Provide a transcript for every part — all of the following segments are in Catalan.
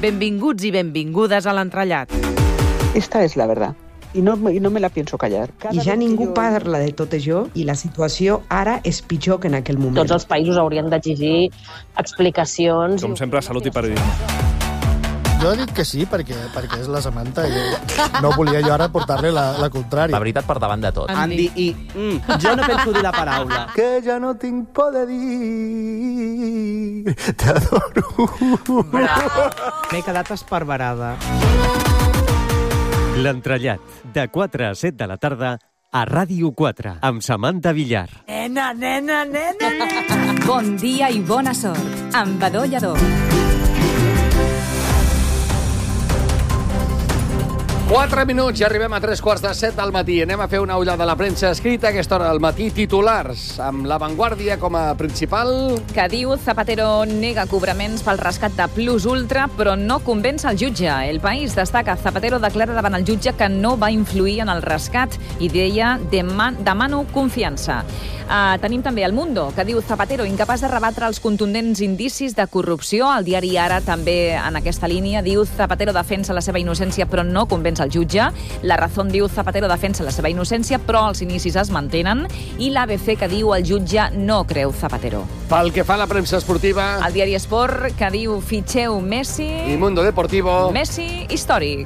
Benvinguts i benvingudes a l'entrellat. Esta es la verdad. I no me la pienso callar. I ja ningú parla de tot això i la situació ara és pitjor que en aquell moment. Tots els països haurien d'exigir explicacions. Com sempre, salut i periodisme. Jo he dit que sí, perquè és la Samantha i no volia jo ara portar-li la contrària. La veritat per davant de tot. Andy, jo no penso dir la paraula. Que ja no tinc por de dir, t'adoro. M'he quedat esparverada. L'entrellat, de 4 a 7 de la tarda, a Ràdio 4, amb Samantha Villar. Nena. Bon dia i bona sort, amb Badó Lledó. 4 minuts i arribem a 3:15 del matí. Anem a fer una ullada a la premsa escrita a aquesta hora del matí. Titulars, amb La Vanguardia com a principal. Que diu Zapatero nega cobraments pel rescat de Plus Ultra, però no convenç el jutge. El País destaca Zapatero declara davant el jutge que no va influir en el rescat i deia demano confiança. Tenim també El Mundo, que diu Zapatero incapaç de rebatre els contundents indicis de corrupció. El diari Ara també en aquesta línia diu Zapatero defensa la seva innocència però no convenç el jutge. La Razón diu Zapatero defensa la seva innocència però els inicis es mantenen. I l'ABC que diu el jutge no creu Zapatero. Pel que fa a la premsa esportiva... El diari Esport que diu fitxeu Messi... I Mundo Deportivo... Messi històric.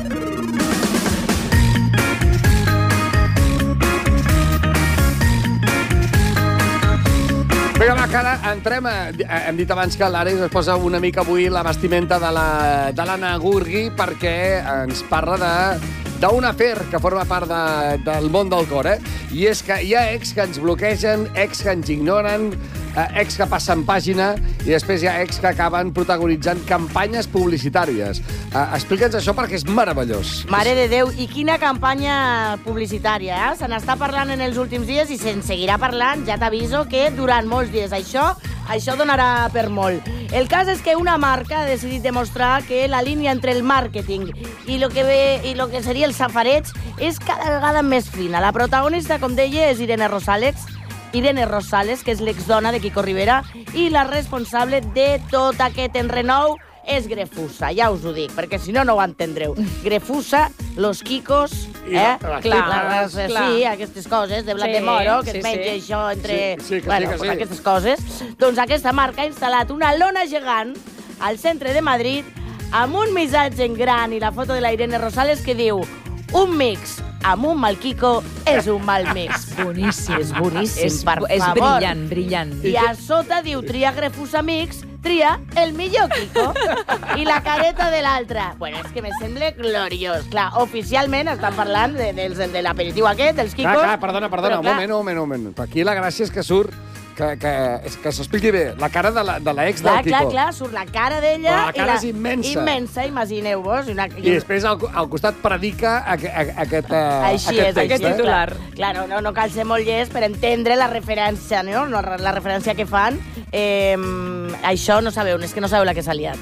Vinga, va, que ara entrem... Hem dit abans que l'Àlex es posa una mica avui la vestimenta de l'Anna Gurgui perquè ens parla d'un afer que forma part del món del cor, I és que hi ha ex que ens bloquegen, ex que ens ignoren, ex que passen pàgina i després hi ha ex que acaben protagonitzant campanyes publicitàries. Explica'ns això perquè és meravellós. Mare de Déu, i quina campanya publicitària, Se n'està parlant en els últims dies i se'n seguirà parlant, ja t'aviso que durant molts dies això donarà per molt. El cas és que una marca ha decidit demostrar que la línia entre el màrqueting i lo que seria el safareig és cada vegada més fina. La protagonista, com deia, és Irene Rosales, que és l'exdona de Quico Rivera, i la responsable de tot aquest enrenou és Grefusa, ja us ho dic, perquè si no, no ho entendreu. Grefusa, los Quicos, Clar. Sí, aquestes coses, de blat de moro, que es menja això entre... Aquestes coses. Doncs aquesta marca ha instal·lat una lona gegant al centre de Madrid amb un missatge en gran i la foto de la Irene Rosales que diu un mix amb un mal Quico és un mal mix. Boníssim. És boníssim, per favor. És brillant. I a sota diu tria Grefusa Mix, tria el millor Quico i la careta de l'altre. Bueno, és que me sembla gloriós. Clar, oficialment estan parlant de l'aperitiu aquest, dels Quicos. Clar, perdona, un moment. Aquí la gràcia és que surt que s'expliqui bé, la cara de l'ex del Quico. Clar, surt la cara d'ella. La cara és immensa. Immensa, imagineu-vos. I després al costat predica aquest titular. Clar, no cal ser molt llest per entendre la referència, no? La referència que fan. Això no sabeu, és que no sabeu la que s'ha liat.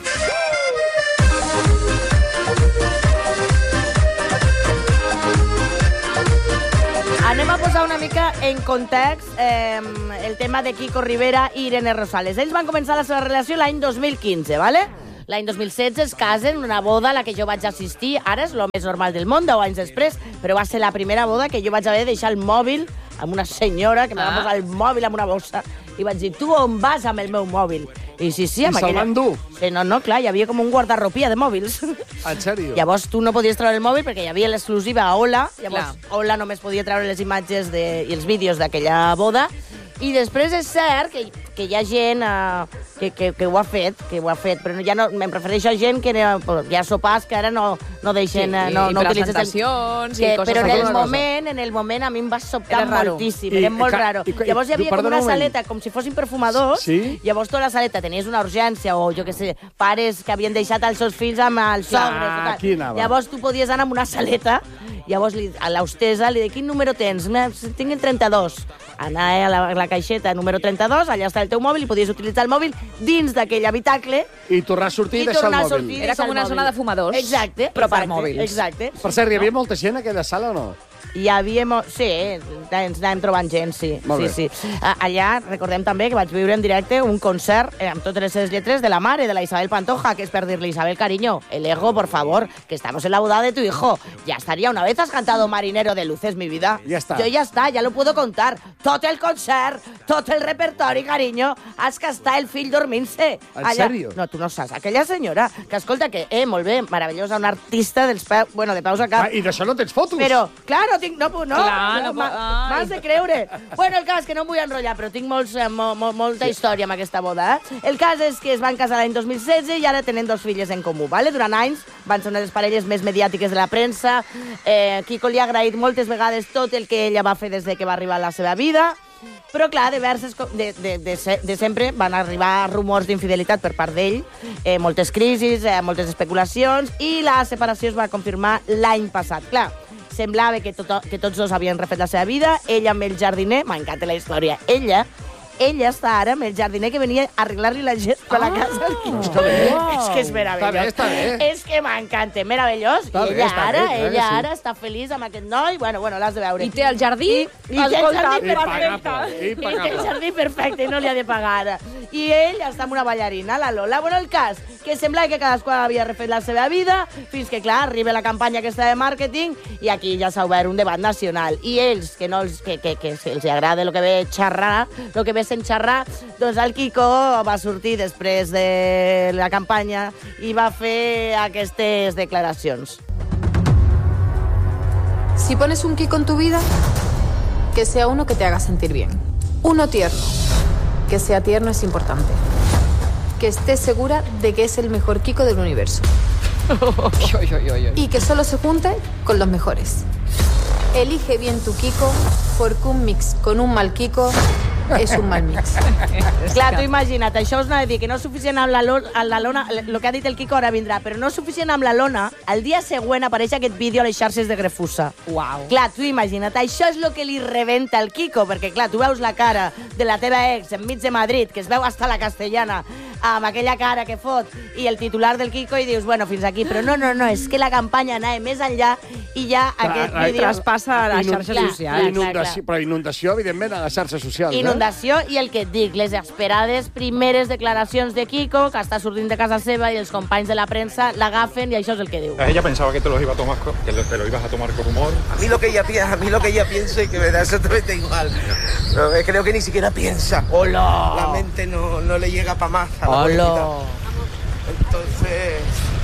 Anem a posar una mica en context el tema de Quico Rivera i Irene Rosales. Ells van començar la seva relació l'any 2015, ¿vale? L'any 2016 es casen, una boda a la que jo vaig assistir. Ara és el més normal del món, 10 anys després, però va ser la primera boda que jo vaig haver de deixar el mòbil amb una senyora que me va posar el mòbil amb una bossa i vaig dir, tu on vas amb el meu mòbil? I sí, amb se'l van dur? Sí, no, clar, hi havia com un guardarropia de mòbils. En sèrio? Llavors tu no podies treure el mòbil perquè hi havia l'exclusiva a Hola, llavors Hola només podia treure les imatges i els vídeos d'aquella boda. I després és cert que hi ha gent que ho ha fet, però ja no, em refereixo a gent que hi ha sopars que ara no deixen... I presentacions i coses... Però en el moment a mi em va sobtar moltíssim, era molt raro. Llavors hi havia com una saleta, com si fossin perfumadors, llavors tota la saleta tenies una urgència o jo què sé, pares que havien deixat els seus fills amb els sogres. Llavors tu podies anar amb una saleta. Llavors a l'hostesa li dic, quin número tens? Tinc el 32. Anar a la caixeta número 32, allà està el teu mòbil i podies utilitzar el mòbil dins d'aquell habitacle. I tornar a sortir i deixar el mòbil. Era com una zona de fumadors, exacte, però per mòbils. Exacte. Per cert, hi havia molta gent a aquella sala o no? hi havia... Sí, ens anàvem trobant gent, sí. Molt bé. Sí. Allà recordem també que vaig viure en directe un concert amb totes les seves lletres de la mare, de la Isabel Pantoja, que és per dir-li, Isabel, cariño, el ego, por favor, que estamos en la boda de tu hijo. Ya estaría, una vez has cantado Marinero de Luces, mi vida. Ja està. Yo ya está, ya lo puedo contar. Tot el concert, tot el repertori, cariño, has que està el fill dormint-se. En sèrio? No, tu no saps. Aquella senyora, que escolta que, molt bé, meravellosa, una artista dels peus, bueno, de peus a cap. I d'això no tens fotos? Però, clar, no tinc... No, Clar, no m'has de creure. Bueno, el cas que no em vull enrotllar, però tinc molta història amb aquesta boda. El cas és que es van casar l'any 2016 i ara tenen 2 filles en comú. Vale? Durant anys van ser una de les parelles més mediàtiques de la premsa. Quico li ha agraït moltes vegades tot el que ella va fer des que va arribar a la seva vida. Però, clar, de sempre van arribar rumors d'infidelitat per part d'ell, moltes crisis, moltes especulacions, i la separació es va confirmar l'any passat. Clar, semblava que tots dos havien refet la seva vida, ella amb el jardiner, m'encanta la història, ella està ara amb el jardiner que venia a arreglar-li la gespa a la casa. És que és meravellós. Està bé. És que m'encanta, meravellós. I ella ara està feliç amb aquest noi. Bueno, l'has de veure. I té el jardí. I té el jardí perfecte. I té el jardí perfecte i no li ha de pagar. I ell està amb una ballarina, la Lola. Bueno, el cas, que sembla que cadascú havia refet la seva vida, fins que, clar, arriba la campanya aquesta de màrqueting i aquí ja s'ha obert un debat nacional. I ells, que els agrada el que ve xerrar, el que ve sent xerrar, doncs el Quico va sortir després de la campanya i va fer aquestes declaracions. Si pones un Quico en tu vida, que sea uno que te haga sentir bien. Uno tierno. Que sea tierno es importante. Que estés segura de que es el mejor Quico del universo. Y que solo se junte con los mejores. Elige bien tu Quico, porque un mix con un mal Quico és un mal mix. Clar, tu imagina't, això us anava a dir que no és suficient amb la lona, el que ha dit el Quico ara vindrà, però no és suficient amb la lona, el dia següent apareix aquest vídeo a les xarxes de Grefusa. Uau. Clar, tu imagina't, això és el que li rebenta al Quico, perquè clar, tu veus la cara de la teva ex enmig de Madrid, que es veu hasta la castellana, amb aquella cara que fot, i el titular del Quico, i dius, bueno, fins aquí, però no, és que la campanya anava més enllà i ja aquest vídeo... Traspassa a les xarxes socials. Però inundació, evidentment, a les xarxes socials. Inundació i el que et dic, les esperades primeres declaracions de Quico, que està sortint de casa seva i els companys de la premsa l'agafen i això és el que diu. Ella pensaba que te lo ibas a tomar con humor. A mí lo que ella piense que me da exactamente igual. No, creo que ni siquiera piensa. ¡Hola! La mente no le llega para más a la ¡Hola! política. Entonces,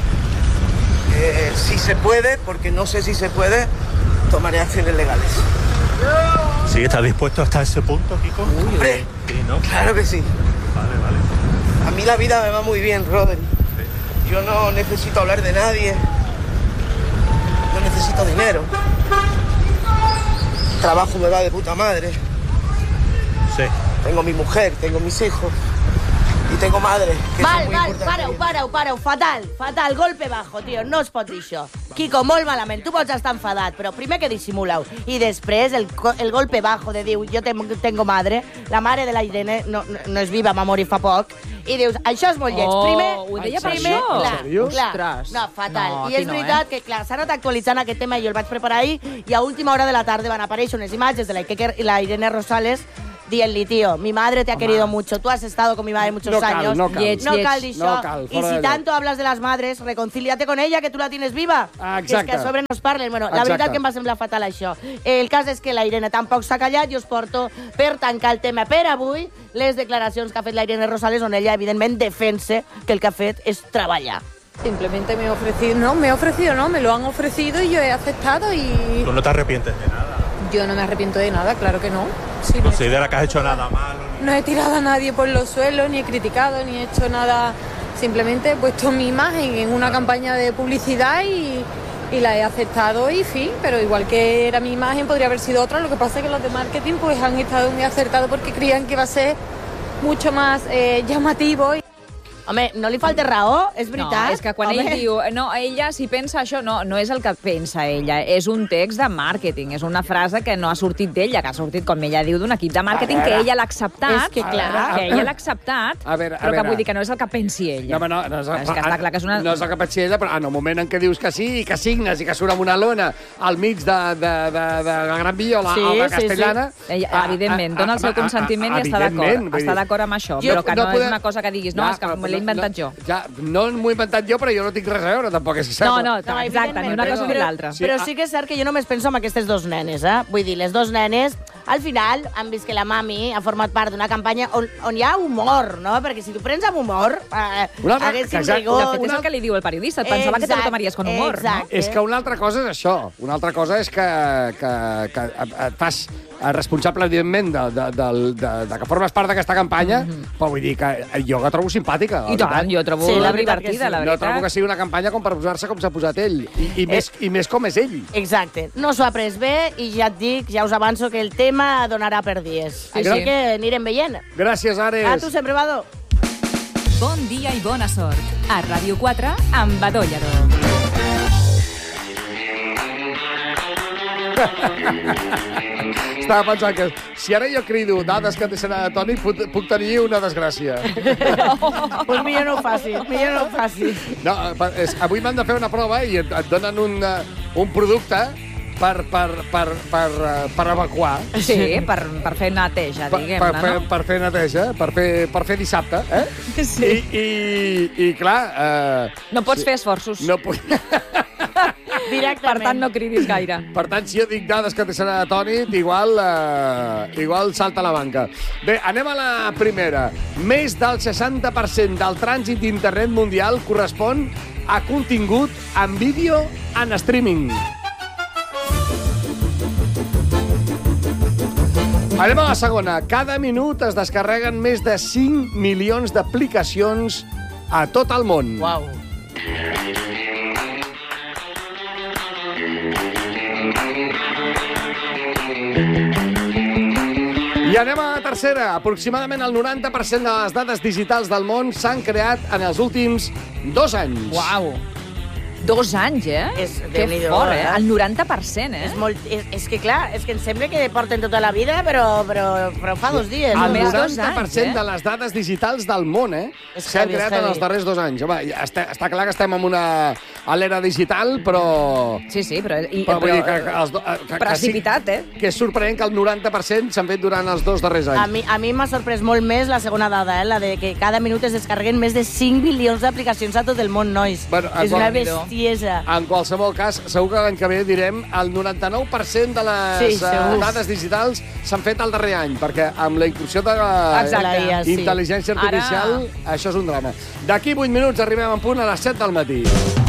si se puede, porque no sé si se puede, tomaré acciones legales. ¿Sí estás dispuesto hasta ese punto, Quico? Hombre, sí, ¿no? Claro que sí. Vale. A mí la vida me va muy bien, Rodri. Yo no necesito hablar de nadie. No necesito dinero. Trabajo me va de puta madre. Sí. Tengo mi mujer, tengo mis hijos. I tengo madre. Val, pareu, fatal, golpe bajo, tio, no es pot dir això. Quico, molt malament, tu pots estar enfadat, però primer que dissimula-ho, i després el golpe bajo de diu, yo tengo madre, la mare de la Irene no és viva, va morir fa poc, i dius, això és molt lleig. Primer, ho deia per això? Clar, no, fatal. I és veritat que, clar, s'ha anat actualitzant aquest tema, jo el vaig preparar ahir, i a última hora de la tarda van aparèixer unes imatges de la Iker i la Irene Rosales dient-li, tío, mi madre te ha querido mucho, tú has estado con mi madre muchos años. No cal dir això. Y si tanto hablas de las madres, reconcíliate con ella, que tú la tienes viva. Exacte. Que és que a sobre nos parlen. Bueno, la veritat que em va semblar fatal això. El cas és que la Irene tampoc s'ha callat i us porto per tancar el tema per avui les declaracions que ha fet la Irene Rosales, on ella, evidentment, defensa que el que ha fet és treballar. Simplemente me he ofrecido, me lo han ofrecido y yo he aceptado y... ¿Tú no te arrepientes de nada? Yo no me arrepiento de nada, claro que no. Sí, ¿Considera que has hecho nada malo? No he tirado a nadie por los suelos, ni he criticado, ni he hecho nada. Simplemente he puesto mi imagen en una campaña de publicidad y la he aceptado y fin. Pero igual que era mi imagen, podría haber sido otra. Lo que pasa es que los de marketing pues han estado muy acertados porque creían que iba a ser mucho más llamativo. Home, no li falta raó, és veritat. No, és que quan ell diu... No, ella, si pensa això, no és el que pensa ella. És un text de màrqueting. És una frase que no ha sortit d'ella, que ha sortit, com ella diu, d'un equip de màrqueting que ella l'ha acceptat. És que, clar. Que ella l'ha acceptat, però que vull dir que no és el que pensi ella. No és que està clar que és una... No és el que pensi ella, però en el moment en què dius que sí, i que signes, i que surt amb una lona al mig de la Gran Viola, a la Castellana... Evidentment, dona el seu consentiment i està d'acord. Està d'acord amb això, però que no és una cosa que diguis, no, és que me l'he inventat jo. No m'ho he inventat jo, però jo no tinc res a veure, tampoc, és cert. No, exacte, ni una cosa ni l'altra. Però sí que és cert que jo només penso en aquestes dos nenes, eh? Vull dir, les dos nenes, al final, han vist que la mami ha format part d'una campanya on hi ha humor, no? Perquè si tu prens amb humor, haguéssim rigor... De fet, és el que li diu el periodista. Et pensava que te lo tomaries con humor, no? És que una altra cosa és això. Una altra cosa és que et fas responsable, evidentment, de que formes part d'aquesta campanya, però vull dir que jo la trobo simpàtica. I tant, jo trobo divertida, la veritat. No trobo que sigui una campanya com per posar-se com s'ha posat ell. I més com és ell. Exacte. No s'ho ha pres bé i ja et dic, ja us avanço que el tema donarà per dies. Així que anirem veient. Gràcies, Ares. A tu sempre, Vado. Bon dia i bona sort. A Ràdio 4 amb Badó Lledó. Estava pensant que si ara jo crido dades que deixen a Toni, puc tenir una desgràcia. Pues millor no ho facis, No, avui m'han de fer una prova i et donen un producte per evacuar. Sí, per fer neteja, diguem-ne, no? Per fer neteja, per fer dissabte, eh? Sí. I clar... No pots fer esforços. No puc... Per tant, no cridis gaire. Per tant, si jo dic dades que té serà de Toni, igual salta a la banca. Bé, anem a la primera. Més del 60% del trànsit d'internet mundial correspon a contingut en vídeo en streaming. Anem a la segona. Cada minut es descarreguen més de 5 milions d'aplicacions a tot el món. Uau. I anem a la tercera. Aproximadament el 90% de les dades digitals del món s'han creat en els últims 2 anys. Uau! 2 anys, eh? Que fort, eh? El 90%, eh? És que, clar, és que em sembla que porten tota la vida, però fa 2 dies. El 90% de les dades digitals del món, s'han creat en els darrers 2 anys. Home, està clar que estem en a l'era digital, però... Sí, però vull dir que precipitat, Que és sorprenent que el 90% s'han fet durant els 2 darrers anys. A mi m'ha sorprès molt més la segona dada, la de que cada minut es descarreguen més de 5 milions d'aplicacions a tot el món, nois. És una bestiesa. En qualsevol cas, segur que l'any que ve direm el 99% de les dades digitals s'han fet el darrer any, perquè amb la incursió de la intel·ligència artificial, això és un drama. D'aquí 8 minuts arribem en punt a les 7 del matí.